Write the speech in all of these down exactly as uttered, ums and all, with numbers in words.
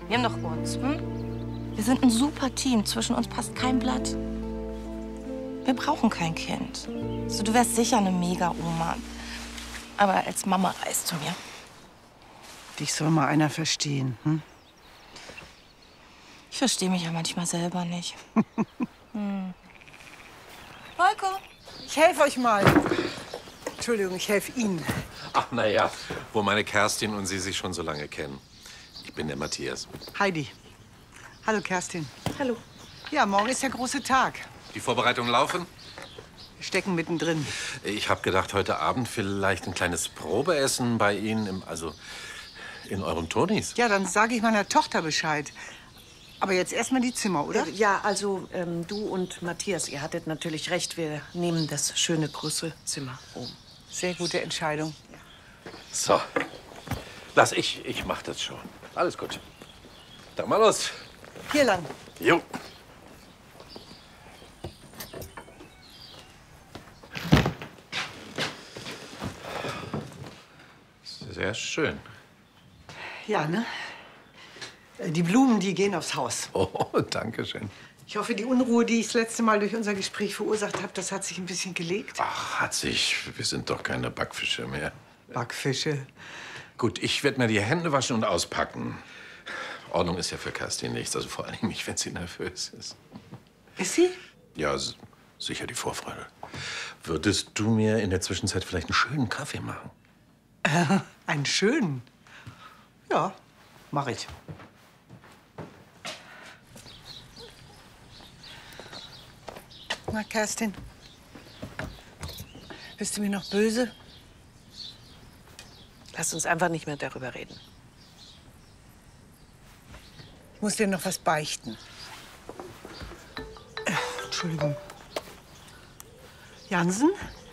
Nimm doch kurz, hm? Wir sind ein super Team. Zwischen uns passt kein Blatt. Wir brauchen kein Kind. So, du wärst sicher eine Mega-Oma. Aber als Mama reißt du mir. Dich soll mal einer verstehen, hm? Ich verstehe mich ja manchmal selber nicht. hm. Volko. Ich helfe euch mal. Entschuldigung, ich helfe Ihnen. Ach, na ja, wo meine Kerstin und Sie sich schon so lange kennen. Ich bin der Matthias. Heidi. Hallo, Kerstin. Hallo. Ja, morgen ist der große Tag. Die Vorbereitungen laufen? Wir stecken mittendrin. Ich habe gedacht, heute Abend vielleicht ein kleines Probeessen bei Ihnen, im, also in eurem Tonis. Ja, dann sage ich meiner Tochter Bescheid. Aber jetzt erstmal die Zimmer, oder? Ja, also ähm, du und Matthias, ihr hattet natürlich recht. Wir nehmen das schöne große Zimmer oben. Sehr gute Entscheidung. So, lass ich, ich mach das schon. Alles gut. Dann mal los. Hier lang. Jo. Sehr schön. Ja, ne? Die Blumen, die gehen aufs Haus. Oh, danke schön. Ich hoffe, die Unruhe, die ich das letzte Mal durch unser Gespräch verursacht habe, das hat sich ein bisschen gelegt. Ach, hat sich. Wir sind doch keine Backfische mehr. Backfische. Gut, ich werde mir die Hände waschen und auspacken. Ordnung ist ja für Kerstin nichts, also vor allem nicht, wenn sie nervös ist. Ist sie? Ja, sicher die Vorfreude. Würdest du mir in der Zwischenzeit vielleicht einen schönen Kaffee machen? Äh, einen schönen? Ja, mach ich. Na, Kerstin, bist du mir noch böse? Lass uns einfach nicht mehr darüber reden. Ich muss dir noch was beichten. Äh, Entschuldigung. Jansen?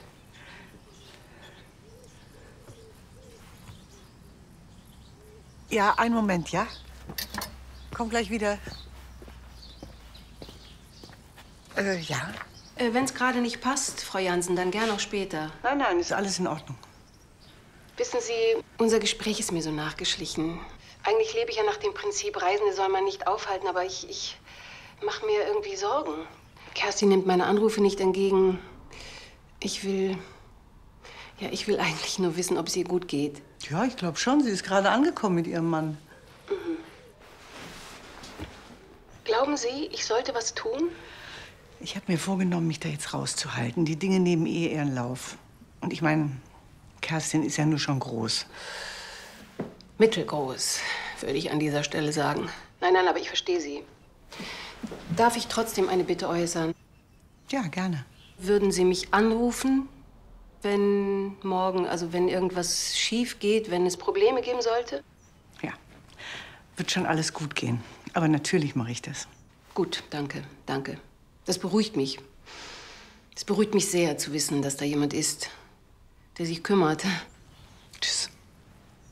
Ja, einen Moment, ja? Komm gleich wieder. Äh, ja? Äh, Wenn es gerade nicht passt, Frau Jansen, dann gern auch später. Nein, nein, ist alles in Ordnung. Wissen Sie, unser Gespräch ist mir so nachgeschlichen. Eigentlich lebe ich ja nach dem Prinzip, Reisende soll man nicht aufhalten, aber ich, ich mache mir irgendwie Sorgen. Kerstin nimmt meine Anrufe nicht entgegen. Ich will, ja, ich will eigentlich nur wissen, ob es ihr gut geht. Ja, ich glaube schon. Sie ist gerade angekommen mit ihrem Mann. Mhm. Glauben Sie, ich sollte was tun? Ich habe mir vorgenommen, mich da jetzt rauszuhalten. Die Dinge nehmen eh ihren Lauf. Und ich meine, Kerstin ist ja nur schon groß. Mittelgroß, würde ich an dieser Stelle sagen. Nein, nein, aber ich verstehe Sie. Darf ich trotzdem eine Bitte äußern? Ja, gerne. Würden Sie mich anrufen, wenn morgen, also wenn irgendwas schief geht, wenn es Probleme geben sollte? Ja, wird schon alles gut gehen. Aber natürlich mache ich das. Gut, danke, danke. Das beruhigt mich. Es beruhigt mich sehr zu wissen, dass da jemand ist, der sich kümmert. Tschüss.